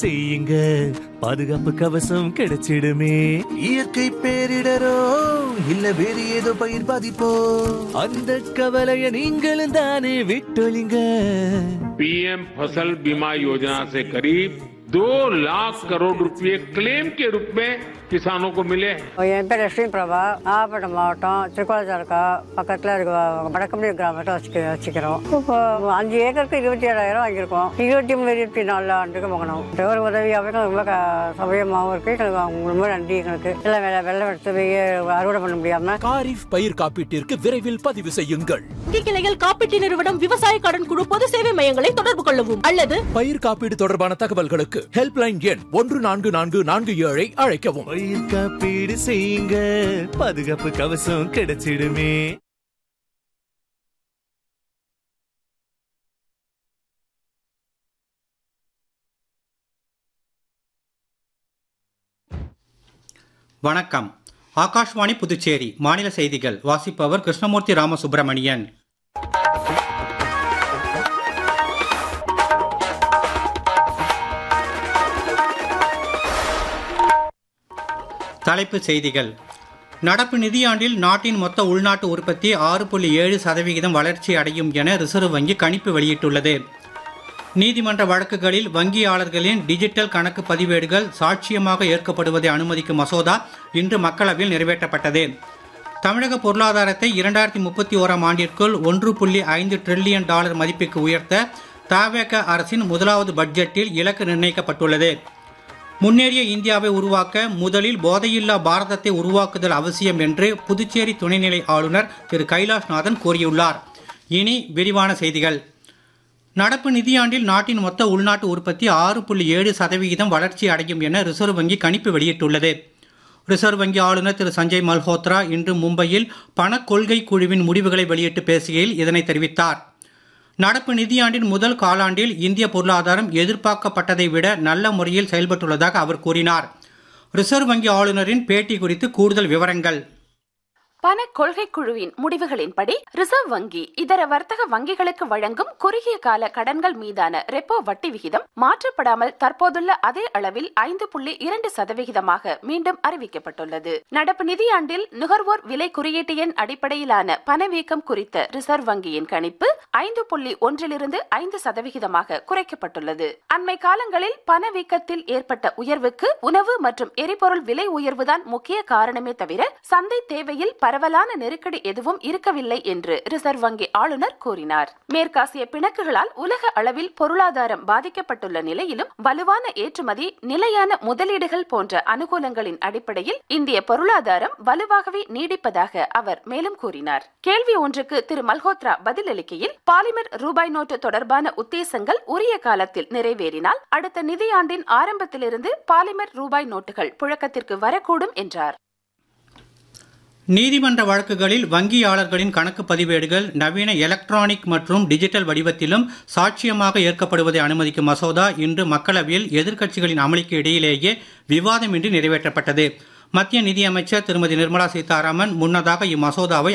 செய்யுங்க, பாதுகாப்பு கவசம் கிடைச்சிடுமே. இயற்கை பேரிடரோ இல்ல வேறு ஏதோ பயிர் பாதிப்போ, அந்த கவலைய நீங்களும் தானே விட்டொழிங்க. पीएम फसल बीमा योजना से करीब 2 लाख करोड़ रुपए क्लेम के रूप में किसानों को मिले. என் பேர் லட்சுமி பிரபா, நாகப்பட்டினம் மாவட்டம் திருக்கோளத்தாலுக்கா பக்கத்தில் இருக்க வடக்கம்பி கிராமத்தை வச்சுக்கிறோம். இப்போ 5 ஏக்கருக்கு 27,000 வாங்கியிருக்கோம். 23-24 ஆண்டுக்கு வாங்கணும். ஒரு உதவியாகவும் ரொம்ப சௌகரியமாகவும் இருக்கு. எங்களுக்கு ரொம்ப நன்றி. எங்களுக்கு எல்லாம் வெள்ளம் எடுத்து போய் அறுவடை பண்ண முடியாம. காரிஃப் பயிர் காப்பீட்டிற்கு விரைவில் பதிவு செய்யுங்கள். கிளைகள் காப்பீட்டு நிறுவனம் விவசாய கடன் குழு பொது சேவை மையங்களை தொடர்பு கொள்ளவும் அல்லது பயிர் காப்பீடு தொடர்பான தகவல்களுக்கு ஹெல்ப்லைன் எண் 144447 அழைக்கவும். பயிர் காப்பீடு செய்யுங்க, பாதுகாப்பு கவசம் கிடைச்சிடுமே. வணக்கம். ஆகாஷ்வாணி புதுச்சேரி மாநில செய்திகள் வாசிப்பவர் கிருஷ்ணமூர்த்தி ராமசுப்பிரமணியன். தலைப்புச் செய்திகள். நடப்பு நிதியாண்டில் நாட்டின் மொத்த உள்நாட்டு உற்பத்தி 6.7% வளர்ச்சி அடையும் என ரிசர்வ் வங்கி கணிப்பு வெளியிட்டுள்ளது. நீதிமன்ற வழக்குகளில் வங்கியாளர்களின் டிஜிட்டல் கணக்கு பதிவேடுகள் சாட்சியமாக ஏற்கப்படுவதை அனுமதிக்கும் மசோதா இன்று மக்களவையில் நிறைவேற்றப்பட்டது. தமிழக பொருளாதாரத்தை 2031 ஆண்டிற்குள் $1.5 டிரில்லியன் மதிப்புக்கு உயர்த்த தவேக அரசின் முதலாவது பட்ஜெட்டில் இலக்கு நிர்ணயிக்கப்பட்டுள்ளது. முன்னேறிய இந்தியாவை உருவாக்க முதலில் போதையில்லா பாரதத்தை உருவாக்குதல் அவசியம் என்று புதுச்சேரி துணைநிலை ஆளுநர் திரு கைலாஷ்நாதன் கூறியுள்ளார். இனி விரிவான செய்திகள். நடப்பு நிதியாண்டில் நாட்டின் மொத்த உள்நாட்டு உற்பத்தி 6.7% வளர்ச்சி அடையும் என ரிசர்வ் வங்கி கணிப்பு வெளியிட்டுள்ளது. ரிசர்வ் வங்கி ஆளுநர் திரு சஞ்சய் மல்ஹோத்ரா இன்று மும்பையில் பணக் கொள்கை குழுவின் முடிவுகளை வெளியிட்டு பேசுகையில் இதனை தெரிவித்தார். நடப்பு நிதியாண்டின் முதல் காலாண்டில் இந்திய பொருளாதாரம் எதிர்பார்க்கப்பட்டதை விட நல்ல முறையில் செயல்பட்டுள்ளதாக அவர் கூறினார். ரிசர்வ் வங்கி ஆளுநரின் பேட்டி குறித்து கூடுதல் விவரங்கள். பண கொள்கை குழுவின் முடிவுகளின்படி ரிசர்வ் வங்கி இதர வர்த்தக வங்கிகளுக்கு வழங்கும் குறுகிய கால கடன்கள் மீதான ரெப்போ வட்டி விகிதம் மாற்றப்படாமல் தற்போதுள்ள அதே அளவில் 5.2% மீண்டும் அறிவிக்கப்பட்டுள்ளது. நடப்பு நிதியாண்டில் நுகர்வோர் விலை குறியீட்டு எண் அடிப்படையிலான பணவீக்கம் குறித்த ரிசர்வ் வங்கியின் கணிப்பு 5.1 5% குறைக்கப்பட்டுள்ளது. அண்மை காலங்களில் பணவீக்கத்தில் ஏற்பட்ட உயர்வுக்கு உணவு மற்றும் எரிபொருள் விலை உயர்வுதான் முக்கிய காரணமே தவிர சந்தை தேவையில் பரவலான நெருக்கடி எதுவும் இருக்கவில்லை என்று ரிசர்வ் வங்கி ஆளுநர் கூறினார். மேற்காசிய பிணக்குகளால் உலக அளவில் பொருளாதாரம் பாதிக்கப்பட்டுள்ள நிலையிலும் வலுவான ஏற்றுமதி, நிலையான முதலீடுகள் போன்ற அனுகூலங்களின் அடிப்படையில் இந்திய பொருளாதாரம் வலுவாகவே நீடிப்பதாக அவர் மேலும் கூறினார். கேள்வி ஒன்றுக்கு திரு மல்ஹோத்ரா பதிலளிக்கையில் பாலிமர் ரூபாய் நோட்டு தொடர்பான உத்தேசங்கள் உரிய காலத்தில் நிறைவேறினால் அடுத்த நிதியாண்டின் ஆரம்பத்திலிருந்து பாலிமர் ரூபாய் நோட்டுகள் புழக்கத்திற்கு வரக்கூடும் என்றார். நீதிமன்ற வழக்குகளில் வங்கியாளர்களின் கணக்கு பதிவேடுகள் நவீன எலக்ட்ரானிக் மற்றும் டிஜிட்டல் வடிவத்திலும் சாட்சியமாக ஏற்கப்படுவதை அனுமதிக்கும் மசோதா இன்று மக்களவையில் எதிர்க்கட்சிகளின் அமளிக்கு இடையிலேயே விவாதமின்றி நிறைவேற்றப்பட்டது. மத்திய நிதியமைச்சர் திருமதி நிர்மலா சீதாராமன் முன்னதாக இம்மசோதாவை